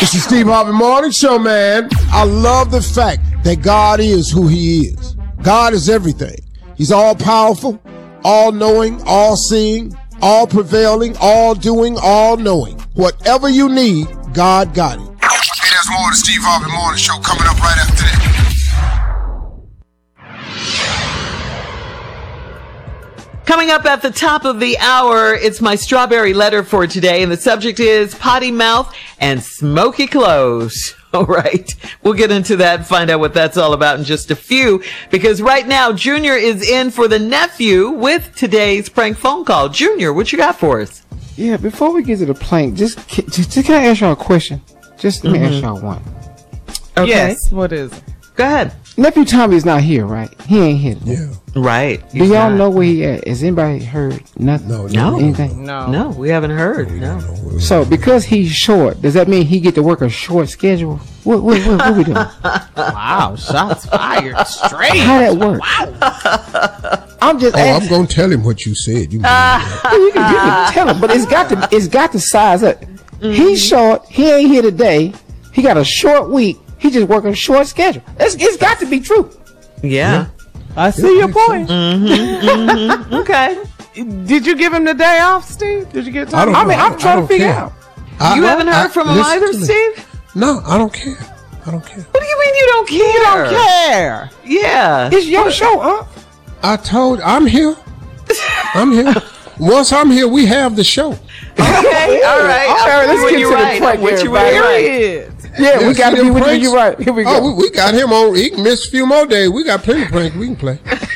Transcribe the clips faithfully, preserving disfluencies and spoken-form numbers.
It's the Steve Harvey Morning Show, man. I love the fact that God is who he is. God is everything. He's all powerful, all knowing, all seeing, all prevailing, all doing, all knowing. Whatever you need, God got it. Hey, there's more of the Steve Harvey Morning Show coming up right after that. Coming up at the top of the hour, it's my strawberry letter for today, and the subject is potty mouth and smoky clothes. All right. We'll get into that and find out what that's all about in just a few, because right now, Junior is in for the nephew with today's prank phone call. Junior, what you got for us? Yeah, before we get to the prank, just, just, just can I ask y'all a question? Just let me Mm-hmm. ask y'all one. Okay. Yes, what is it? Go ahead. Nephew Tommy's not here, right? He ain't here. Yeah. Right. Do y'all know where he at? Has anybody heard nothing? No, No. Anything? No. No, we haven't heard. No. So because he's short, does that mean he get to work a short schedule? What what what, what we doing? Wow, shots fired straight. How that work? I'm just Oh, I'm asking. going to tell him what you said. You, Well, you can, you can tell him, but it's got to it's got to size up. He's short. He ain't here today. He got a short week. He just working a short schedule. It's, it's got to be true. Yeah. I see your point. Okay. Did you give him the day off, Steve? Did you get time? I don't I mean, know. I'm I trying to don't figure care. out. I- You haven't heard I- from him listen either, to me. Steve? No, I don't care. I don't care. What do you mean you don't care? You don't care. Yeah. It's your show, huh? I told I'm here. I'm here. Once I'm here, we have the show. Okay. All right. All right, let's When get you're to the right. prank, When you're everybody. right. Period. Yeah, we Yeah, got to see be them with you. pranks? You're right. Here we go. Oh, we, we got him on. He can miss a few more days. We got plenty of pranks we can play.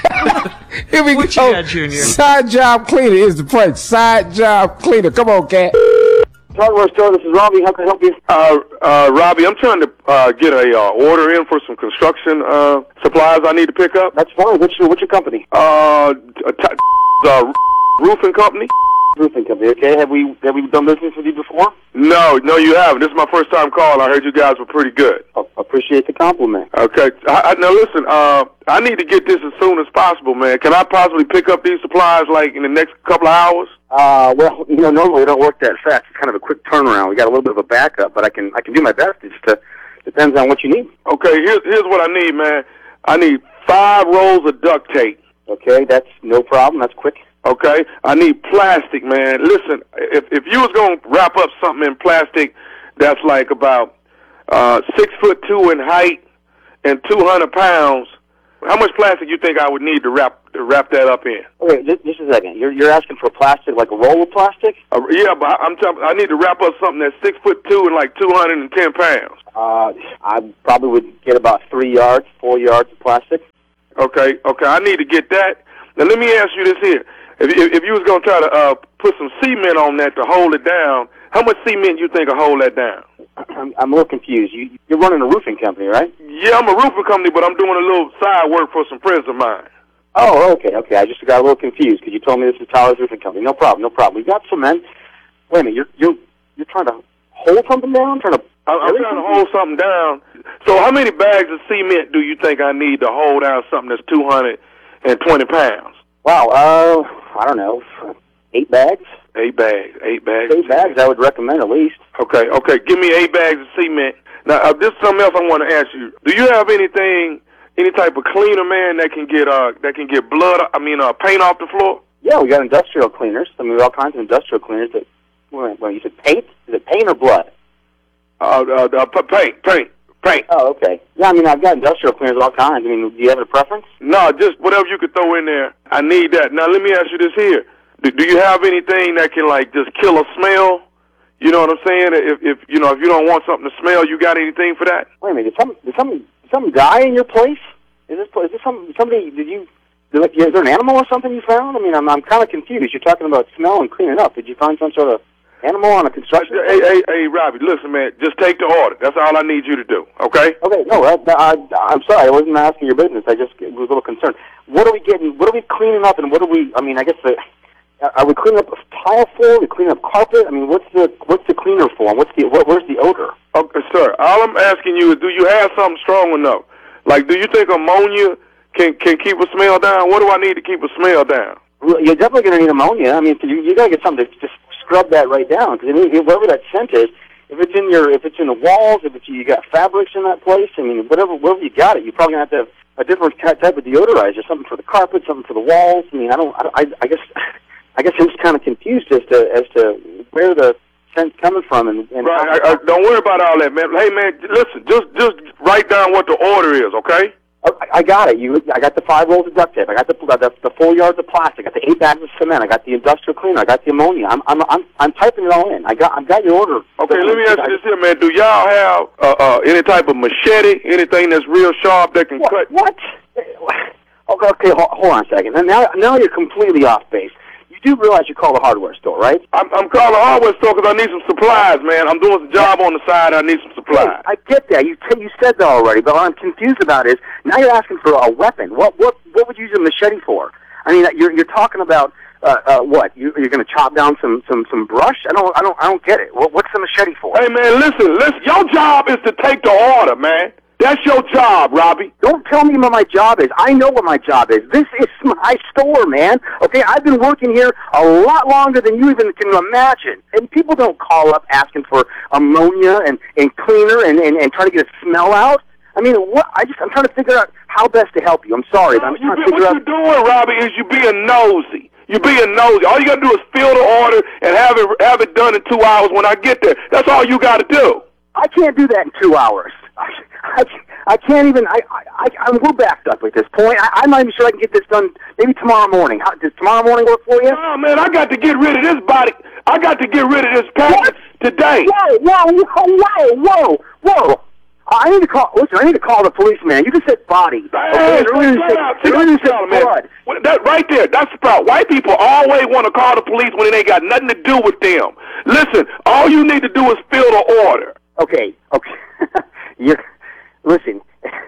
Here we What go. you got, Junior? Side job cleaner is the prank. Side job cleaner. Come on, cat. Hardware store, this is Robbie. How can I help you? Uh, uh, Robbie, I'm trying to uh, get a uh, order in for some construction uh, supplies I need to pick up. That's fine. What's your, what's your company? Uh, a t- uh, roofing company? Roofing company. Okay. Have we have we done business with you before? No, no, you haven't. This is my first time calling. I heard you guys were pretty good. Oh, appreciate the compliment. Okay. I, I, now listen, uh, I need to get this as soon as possible, man. Can I possibly pick up these supplies like in the next couple of hours? Uh, well, you know, normally we don't work that fast. It's kind of a quick turnaround. We got a little bit of a backup, but I can I can do my best. It just uh, depends on what you need. Okay. Here's here's what I need, man. I need five rolls of duct tape. Okay, that's no problem. That's quick. Okay, I need plastic, man. Listen, if if you was gonna wrap up something in plastic that's like about uh, six foot two in height and two hundred pounds, how much plastic you think I would need to wrap to wrap that up in? Okay, just, just a second. You're you're asking for plastic, like a roll of plastic? Uh, yeah, but I- I'm telling. I need to wrap up something that's six foot two and like two hundred and ten pounds. Uh, I probably would get about three yards, four yards of plastic. Okay, okay, I need to get that. Now let me ask you this here: if if, if you was gonna try to uh, put some cement on that to hold it down, how much cement you think will hold that down? I'm, I'm a little confused. You, you're running a roofing company, right? Yeah, I'm a roofing company, but I'm doing a little side work for some friends of mine. Oh, okay, okay. I just got a little confused because you told me this is Tyler's Roofing Company. No problem, no problem. We got cement. Wait a minute, you're you're you're trying to hold something down? Trying to? I'm, I'm trying to hold something down. So, how many bags of cement do you think I need to hold down something that's two hundred and twenty pounds? Wow. Uh, I don't know. Eight bags. Eight bags. Eight bags. Eight bags. I would recommend at least. Okay, okay. Give me eight bags of cement. Now, uh, this is something else I want to ask you. Do you have anything, any type of cleaner, man, that can get uh that can get blood? I mean, uh, paint off the floor? Yeah, we got industrial cleaners. I mean, we have all kinds of industrial cleaners that. Well, well, you said paint? Is it paint or blood? Uh, uh, uh p- paint, paint, paint. Oh, okay. Yeah, I mean, I've got industrial cleaners of all kinds. I mean, do you have a preference? No, just whatever you could throw in there. I need that. Now, let me ask you this here. Do, do you have anything that can, like, just kill a smell? You know what I'm saying? If, if you know, if you don't want something to smell, you got anything for that? Wait a minute. Did some did some did some die in your place? Is this is this some somebody? Did you? Did, like, is there an animal or something you found? I mean, I'm I'm kind of confused. You're talking about smell and cleaning up. Did you find some sort of animal on a construction? Hey, hey, hey, Robbie, listen, man. Just take the order. That's all I need you to do. Okay? Okay. No, I, I, I'm sorry. I wasn't asking your business. I just was a little concerned. What are we getting? What are we cleaning up? And what are we? I mean, I guess the. Are we cleaning up tile floor? Are we cleaning up carpet? I mean, what's the what's the cleaner for? What's the what, where's the odor? Okay, sir. All I'm asking you is, do you have something strong enough? Like, do you think ammonia can can keep a smell down? What do I need to keep a smell down? Well, you're definitely going to need ammonia. I mean, you, you got to get something to just scrub that right down because I mean, wherever that scent is, if If it's in your, if it's in the walls, if it's you got fabrics in that place, I mean, whatever, wherever you got it, you're probably gonna have to have a different type of deodorizer, something for the carpet, something for the walls. I mean, I don't, I, I, I guess, I guess I'm just kind of confused as to as to where the scent's coming from. And, and right, I, I, don't worry about all that, man. Hey, man, listen, just just write down what the order is, okay? I, I got it. You, I got the five rolls of duct tape. I got the the, the full yards of plastic. I got the eight bags of cement. I got the industrial cleaner. I got the ammonia. I'm I'm I'm, I'm typing it all in. I got I've got your order. Okay, let me ask you this here, man. Do y'all have uh, uh, any type of machete, anything that's real sharp that can what, cut? What? Okay, okay, hold, hold on a second. Now, now you're completely off base. You do realize you call the hardware store, right? I'm, I'm calling the hardware store because I need some supplies, man. I'm doing some job on the side. I need some supplies. Hey, I get that. You t- you said that already, but what I'm confused about is now you're asking for a weapon. What what what would you use a machete for? I mean, you're you're talking about uh, uh, what? You, you're going to chop down some, some, some brush? I don't I don't I don't get it. What, what's the machete for? Hey, man, listen, listen. Your job is to take the order, man. That's your job, Robbie. Don't tell me what my job is. I know what my job is. This is my store, man. Okay, I've been working here a lot longer than you even can imagine. And people don't call up asking for ammonia and, and cleaner and, and, and trying to get a smell out. I mean, what? I just I'm trying to figure out how best to help you. I'm sorry, but I'm just You trying be, to figure what out. you're doing, Robbie, is you being nosy. You being nosy. All you got to do is fill the order and have it have it done in two hours when I get there. That's all you got to do. I can't do that in two hours. I, I, I can't even. I, I, I, we're backed up at this point. I, I'm not even sure I can get this done. Maybe tomorrow morning. How, does tomorrow morning work for you? Oh man, I got to get rid of this body. I got to get rid of this package today. Whoa, whoa, whoa, whoa, whoa! I need to call. Listen, I need to call the policeman. You just said body. Hey, Okay, earlier you shut said, up. See, earlier you that's said the problem, blood. man. Well, that right there, that's the problem. White people always want to call the police when it ain't got nothing to do with them. Listen, all you need to do is fill the order. Okay, okay. You're listen.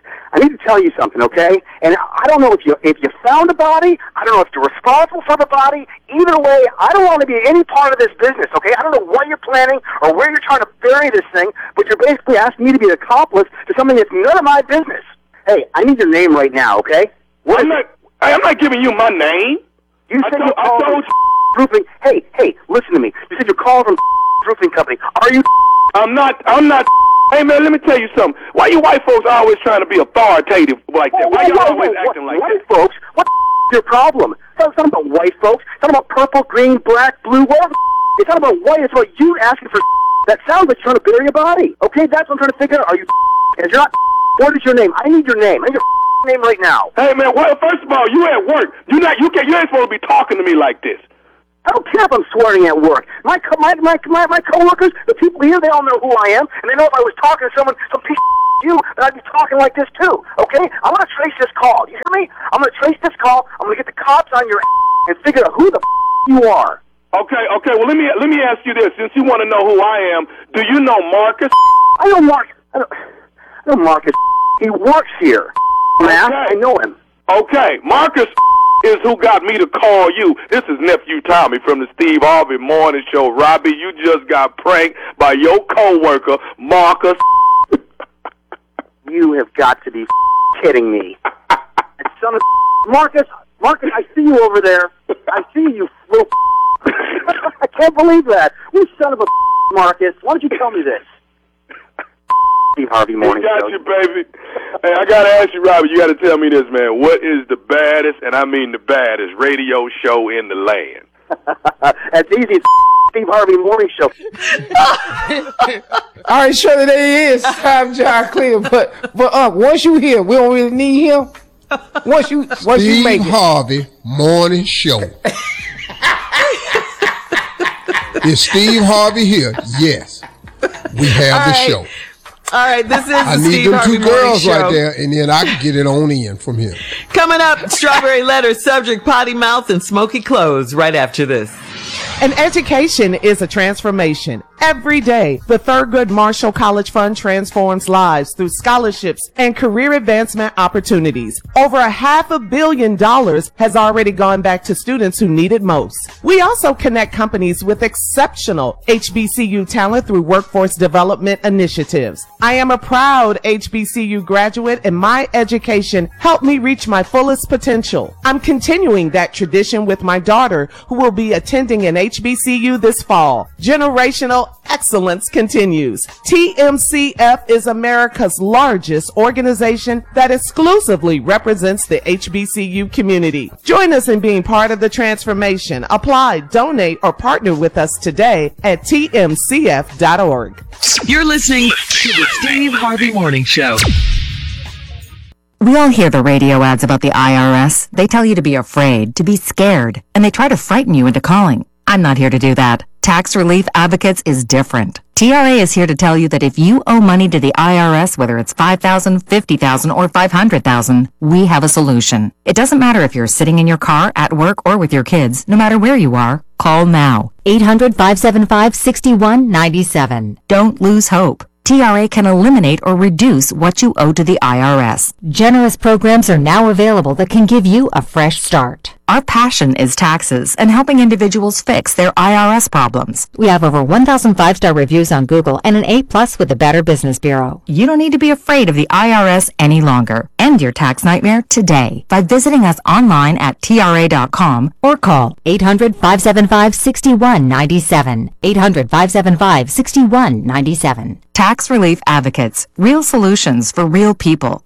I need to tell you something, okay? And I don't know if you if you found a body. I don't know if you're responsible for the body. Either way, I don't want to be any part of this business, okay? I don't know what you're planning or where you're trying to bury this thing, but you're basically asking me to be an accomplice to something that's none of my business. Hey, I need your name right now, okay? What I'm not. I'm not giving you my name. You I said told, you I called told from roofing. Hey, hey, listen to me. You said you're calling from roofing company. Are you? I'm not. I'm not. Hey man, let me tell you something. Why you white folks always trying to be authoritative like that? Why Whoa, you whoa, always whoa, acting whoa, like white that? folks? What the is your problem? It's not, it's not about white folks. It's not about purple, green, black, blue, whatever. It's not about white. It's about you asking for that sounds like you're trying to bury a body. Okay, that's what I'm trying to figure out. Are you? If you're not, what is your name? I need your name. I need your name right now. Hey man, well, first of all, you at work. You not. You can't. You ain't supposed to be talking to me like this. I don't care if I'm swearing at work. My co- my my my, my coworkers, the people here, they all know who I am, and they know if I was talking to someone, some piece of you, that I'd be talking like this too. Okay? I'm gonna trace this call. You hear me? I'm gonna trace this call. I'm gonna get the cops on your and figure out who the you are. Okay. Okay. Well, let me let me ask you this. Since you want to know who I am, do you know Marcus? I know Mark. I know, I know Marcus. He works here. Man, Okay. I know him. Okay, Marcus is who got me to call you. This is Nephew Tommy from the Steve Harvey Morning Show. Robbie, you just got pranked by your coworker, Marcus. You have got to be kidding me. Son of Marcus, Marcus, I see you over there. I see you, little. I can't believe that. You son of a Marcus. Why don't you tell me this? Steve Harvey Morning got Show. you, baby. Hey, I gotta ask you, Robbie. You gotta tell me this, man. What is the baddest, and I mean the baddest, radio show in the land? That's easy. It's Steve Harvey Morning Show. All right, surely there is. I'm John Clear, but but uh, once you here, we don't really need him. Once you once you Steve make it. Harvey Morning Show. Is Steve Harvey here? Yes. We have All the right. show. All right, this is I the need Steve them Harvey two Morning girls Show. right there, and then I can get it on in from here. Coming up, strawberry letter, subject, potty mouth, and smoky clothes right after this. An education is a transformation. Every day, the Thurgood Marshall College Fund transforms lives through scholarships and career advancement opportunities. Over a half a billion dollars has already gone back to students who need it most. We also connect companies with exceptional H B C U talent through workforce development initiatives. I am a proud H B C U graduate, and my education helped me reach my fullest potential. I'm continuing that tradition with my daughter, who will be attending attending an H B C U this fall. Generational excellence continues. T M C F is America's largest organization that exclusively represents the H B C U community. Join us in being part of the transformation. Apply, donate, or partner with us today at T M C F dot org. You're listening to the Steve Harvey Morning Show. We all hear the radio ads about the I R S. They tell you to be afraid, to be scared, and they try to frighten you into calling. I'm not here to do that. Tax Relief Advocates is different. T R A is here to tell you that if you owe money to the I R S, whether it's five thousand dollars, fifty thousand dollars, or five hundred thousand dollars, we have a solution. It doesn't matter if you're sitting in your car, at work, or with your kids. No matter where you are, call now. eight hundred, five seven five, six one nine seven. Don't lose hope. T R A can eliminate or reduce what you owe to the I R S. Generous programs are now available that can give you a fresh start. Our passion is taxes and helping individuals fix their I R S problems. We have over one thousand five-star reviews on Google and an A plus with the Better Business Bureau. You don't need to be afraid of the I R S any longer. End your tax nightmare today by visiting us online at T R A dot com or call eight hundred, five seven five, six one nine seven. eight hundred, five seven five, six one nine seven. Tax Relief Advocates. Real solutions for real people.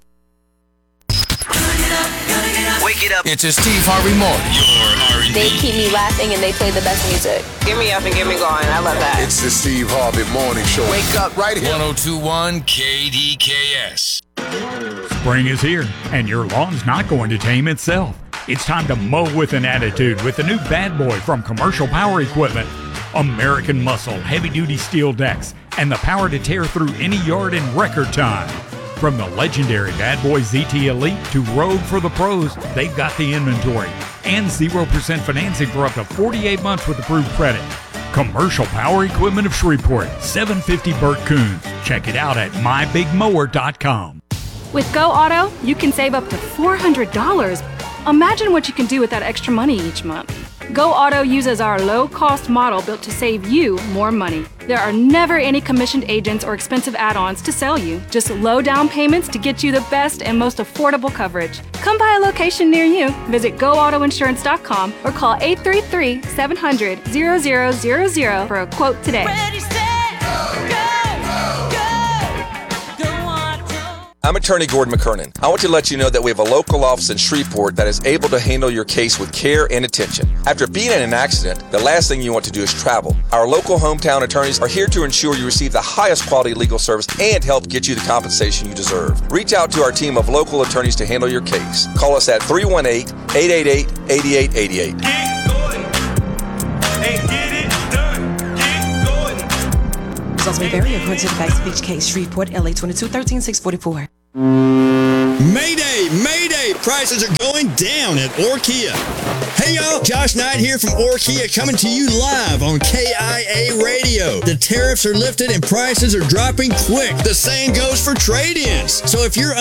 Wake it up. It's a Steve Harvey Morning. Your R and B. They keep me laughing and they play the best music. Get me up and get me going. I love that. It's the Steve Harvey Morning Show. Wake up right here. one oh two point one K D K S. Spring is here, and your lawn's not going to tame itself. It's time to mow with an attitude with the new Bad Boy from Commercial Power Equipment. American muscle, heavy-duty steel decks, and the power to tear through any yard in record time. From the legendary Bad Boy Z T Elite to Rogue for the pros, they've got the inventory. And zero percent financing for up to forty-eight months with approved credit. Commercial Power Equipment of Shreveport, seven fifty Burt Coons. Check it out at my big mower dot com. With Go Auto, you can save up to four hundred dollars. Imagine what you can do with that extra money each month. Go Auto uses our low-cost model built to save you more money. There are never any commissioned agents or expensive add-ons to sell you. Just low down payments to get you the best and most affordable coverage. Come by a location near you. Visit go auto insurance dot com or call eight three three, seven hundred, zero zero zero zero for a quote today. Ready, set, go, go, go Auto. I'm attorney Gordon McKernan. I want to let you know that we have a local office in Shreveport that is able to handle your case with care and attention. After being in an accident, the last thing you want to do is travel. Our local hometown attorneys are here to ensure you receive the highest quality legal service and help get you the compensation you deserve. Reach out to our team of local attorneys to handle your case. Call us at three one eight, eight eight eight, eight eight eight eight. Get going and get it done. Get going. Results may vary according to the facts of each case. Shreveport, L A twenty-two thirteen, six forty-four. Mayday, Mayday! Prices are going down at Orkia. Hey y'all, Josh Knight here from Orkia coming to you live on K I A Radio. The tariffs are lifted and prices are dropping quick. The same goes for trade-ins. So if you're